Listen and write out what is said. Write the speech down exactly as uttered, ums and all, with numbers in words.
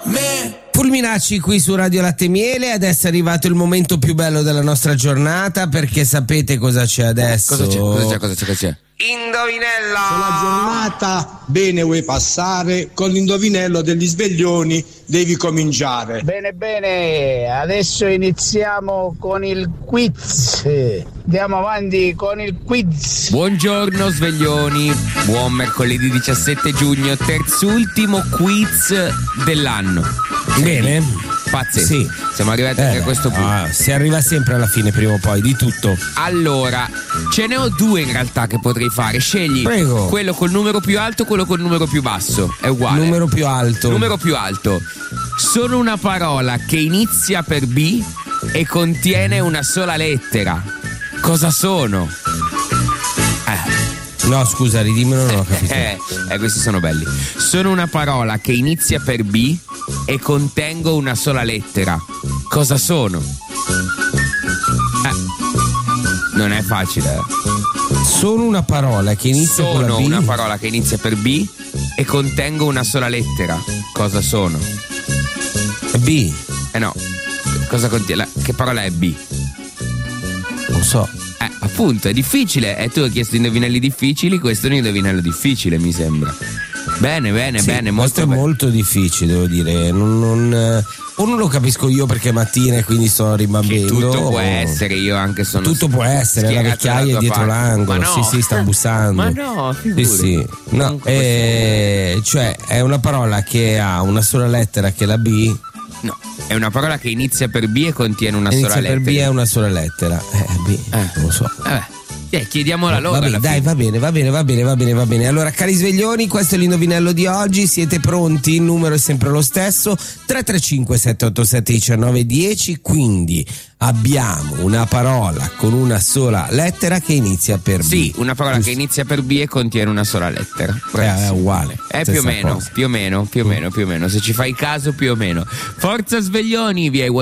me. Fulminacci qui su Radio Latte e Miele. Adesso è arrivato il momento più bello della nostra giornata, perché sapete cosa c'è adesso? Cosa c'è? Cosa c'è? Cosa c'è? Cosa c'è? Indovinello! Se la giornata bene vuoi passare, con l'indovinello degli sveglioni devi cominciare. Bene, bene, adesso iniziamo con il quiz. Andiamo avanti con il quiz. Buongiorno sveglioni, buon mercoledì diciassette giugno, terzultimo quiz dell'anno. Bene. Pazzesco. Sì. Siamo arrivati Eh, anche a questo punto. ah, si arriva sempre alla fine, prima o poi, di tutto. Allora, ce ne ho due in realtà che potrei fare. Scegli Prego. quello col numero più alto o quello col numero più basso. È uguale. Numero più alto. Numero più alto. Sono una parola che inizia per B e contiene una sola lettera. Cosa sono? Eh. No, scusa, ridimmelo, non ho capito. Eh, eh, questi sono belli. Sono una parola che inizia per B e contengo una sola lettera. Cosa sono? Eh, non è facile. eh. Sono una parola che inizia con la Sono B. una parola che inizia per B e contengo una sola lettera. Cosa sono? B. Eh no. Cosa contiene? La- Che parola è B? Non so. Eh, appunto, è difficile. E tu hai chiesto indovinelli difficili, questo è un indovinello difficile, mi sembra. Bene, bene, Sì, bene, questo molto è bene. molto difficile, devo dire. Non, non, eh, o non lo capisco io perché è mattina e quindi sto rimbambendo. Tutto può o- essere, io anche sono. Tutto può essere, la schierato vecchiaia dalla è tua dietro parte. l'angolo. Ma no. Sì, sì, sta bussando. Ma no, Sì, figurati. sì. No, Comunque eh, cioè è una parola che ha una sola lettera, che è la B. No, è una parola che inizia per B e contiene una Inizia sola per lettera. B è una sola lettera. Eh, B, Eh. non lo so. Vabbè, eh, chiediamola loro. Va bene, alla dai, fine. va bene, va bene, va bene, va bene, va bene. Allora, cari sveglioni, questo è l'indovinello di oggi. Siete pronti? Il numero è sempre lo stesso: tre tre cinque sette otto sette uno nove uno zero. Quindi abbiamo una parola con una sola lettera che inizia per B. Sì, una parola Giusto. che inizia per B e contiene una sola lettera. Eh, è uguale. È stessa più o meno, cosa. più o meno, più o meno, più o meno. Se ci fai caso, più o meno. Forza sveglioni, via i